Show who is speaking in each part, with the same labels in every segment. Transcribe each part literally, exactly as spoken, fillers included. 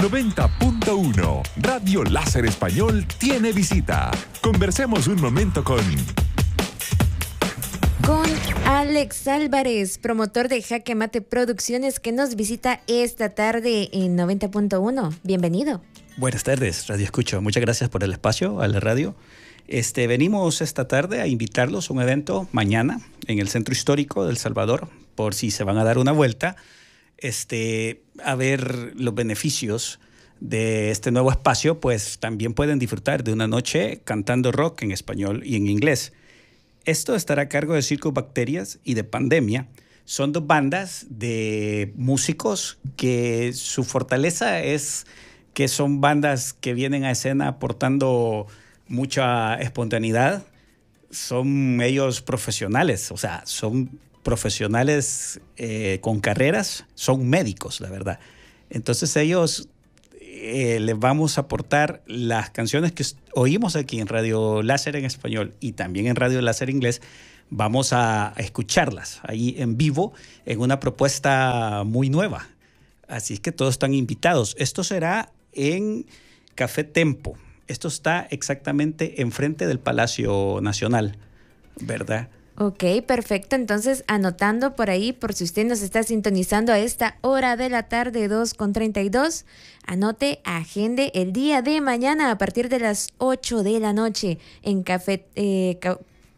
Speaker 1: noventa punto uno Radio Láser Español tiene visita. Conversemos un momento con...
Speaker 2: Con Alex Álvarez, promotor de Jaque Mate Producciones, que nos visita esta tarde en noventa punto uno. Bienvenido.
Speaker 3: Buenas tardes, Radio Escucho. Muchas gracias por el espacio a la radio. Este, venimos esta tarde a invitarlos a un evento mañana en el Centro Histórico de El Salvador, por si se van a dar una vuelta, este, a ver los beneficios de este nuevo espacio, pues también pueden disfrutar de una noche cantando rock en español y en inglés. Esto estará a cargo de Circus Bacterias y de Pandemia. Son dos bandas de músicos que su fortaleza es que son bandas que vienen a escena aportando mucha espontaneidad. Son ellos profesionales, o sea, son profesionales eh, con carreras, son médicos, la verdad. Entonces ellos eh, les vamos a aportar las canciones que oímos aquí en Radio Láser en español y también en Radio Láser inglés. Vamos a escucharlas ahí en vivo en una propuesta muy nueva. Así es que todos están invitados. Esto será en Café Tempo. Esto está exactamente enfrente del Palacio Nacional, ¿verdad?
Speaker 2: Ok, perfecto. Entonces, anotando por ahí, por si usted nos está sintonizando a esta hora de la tarde, dos con treinta y dos, anote, agende el día de mañana a partir de las ocho de la noche en Café eh, ca-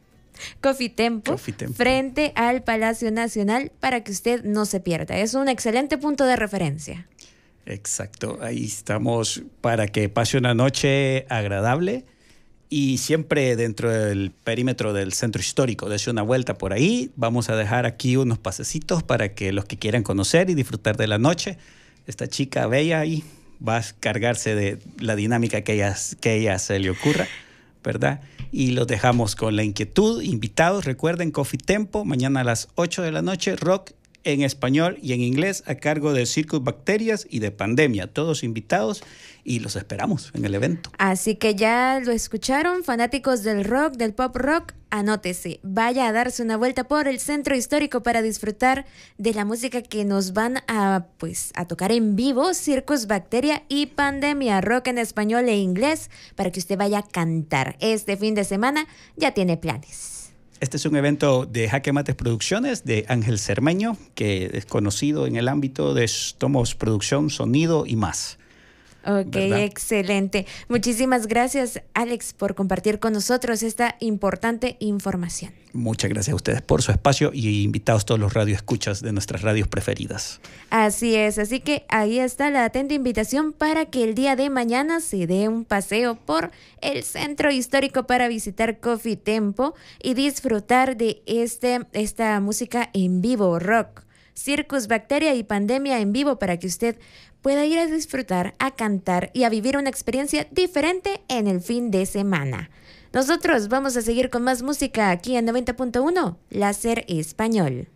Speaker 2: Coffee Tempo,
Speaker 3: Coffee Tempo,
Speaker 2: frente al Palacio Nacional, para que usted no se pierda. Es un excelente punto de referencia.
Speaker 3: Exacto, ahí estamos para que pase una noche agradable y siempre dentro del perímetro del centro histórico. Dese una vuelta por ahí. Vamos a dejar aquí unos pasecitos para que los que quieran conocer y disfrutar de la noche, esta chica bella ahí va a cargarse de la dinámica que ella, que ella se le ocurra, ¿verdad? Y los dejamos con la inquietud. Invitados, recuerden, Coffee Tempo, mañana a las ocho de la noche, rock en español y en inglés a cargo de Circus Bacterias y de Pandemia. Todos invitados y los esperamos en el evento.
Speaker 2: Así que ya lo escucharon, fanáticos del rock, del pop rock, anótese, vaya a darse una vuelta por el centro histórico para disfrutar de la música que nos van a, pues, a tocar en vivo, Circus Bacteria y Pandemia, rock en español e inglés, para que usted vaya a cantar. Este fin de semana ya tiene planes.
Speaker 3: Este es un evento de Jaque Mates Producciones de Ángel Cermeño, que es conocido en el ámbito de tomos, producción, sonido y más.
Speaker 2: Ok, ¿verdad? Excelente. Muchísimas gracias, Alex, por compartir con nosotros esta importante información.
Speaker 3: Muchas gracias a ustedes por su espacio y invitados todos los radioescuchas de nuestras radios preferidas.
Speaker 2: Así es, así que ahí está la atenta invitación para que el día de mañana se dé un paseo por el centro histórico para visitar Coffee Tempo y disfrutar de este, esta música en vivo, rock, Circus Bacteria y Pandemia en vivo, para que usted pueda ir a disfrutar, a cantar y a vivir una experiencia diferente en el fin de semana. Nosotros vamos a seguir con más música aquí en noventa punto uno Láser Español.